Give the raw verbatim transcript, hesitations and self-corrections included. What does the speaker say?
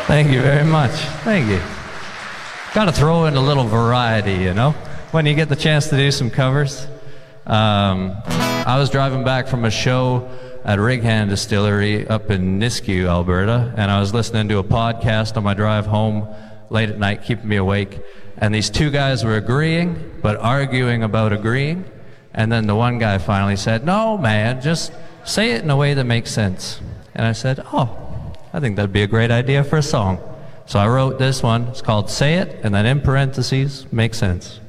Thank you very much. Thank you. Got to throw in a little variety, you know, when you get the chance to do some covers. Um, I was driving back from a show at Righand Distillery up in Nisku, Alberta, and I was listening to a podcast on my drive home late at night, keeping me awake, and these two guys were agreeing, but arguing about agreeing, and then the one guy finally said, "No, man, just say it in a way that makes sense." And I said, "Oh, I think that'd be a great idea for a song." So I wrote this one. It's called Say It, and then in parentheses, Make Sense.